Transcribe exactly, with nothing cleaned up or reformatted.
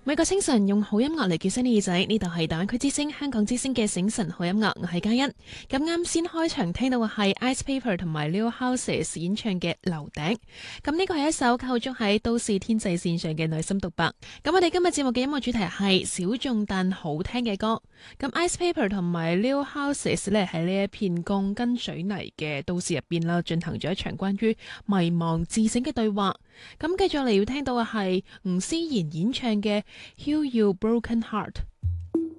每個清晨用好音樂嚟叫醒你耳仔，呢度係大灣區之聲香港之聲嘅醒晨好音樂，我係嘉欣。咁啱先開場聽到嘅係 Ice Paper 同埋 Lil Houses 演唱嘅《樓頂》。咁呢個係一首構築喺都市天際線上嘅內心獨白。咁我哋今日節目嘅音樂主題係小眾但好聽嘅歌。咁 Ice Paper 同埋 Lil Houses 咧喺呢一片鋼筋水泥嘅都市入邊啦，進行咗一場關於迷茫自省嘅對話。咁繼續嚟要聽到嘅係吳思賢演唱嘅《Heal Your Broken Heart》。